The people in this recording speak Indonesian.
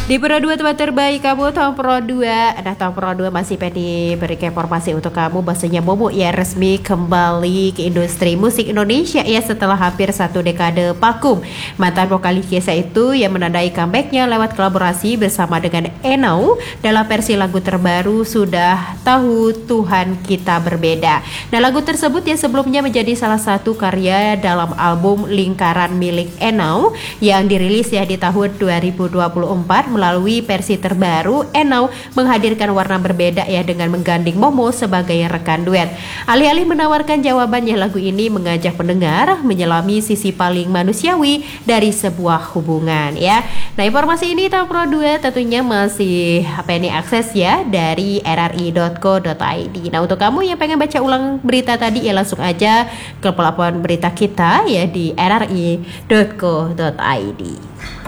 Di Pro 2 tempat terbaik kamu Tom Pro 2. Nah, Tom Pro 2 masih pengen berikan informasi untuk kamu bahwasanya Momo ya resmi kembali ke industri musik Indonesia ya setelah hampir 1 dekade vakum. Mantan vokalis Kesa itu yang menandai comebacknya lewat kolaborasi bersama dengan Enau dalam versi lagu terbaru Sudah Tahu Tuhan Kita Berbeda. Nah, lagu tersebut yang sebelumnya menjadi salah satu karya dalam album Lingkaran milik Enau yang dirilis ya di tahun 2024. Melalui versi terbaru, Enau menghadirkan warna berbeda ya dengan menggandeng Momo sebagai rekan duet. Alih-alih menawarkan jawabannya, lagu ini mengajak pendengar menyelami sisi paling manusiawi dari sebuah hubungan ya. Nah, informasi ini Tom Pro 2 tentunya masih akses ya dari rri.co.id. Nah, untuk kamu yang pengen baca ulang berita tadi ya langsung aja ke pelabuhan berita kita ya di rri.co.id.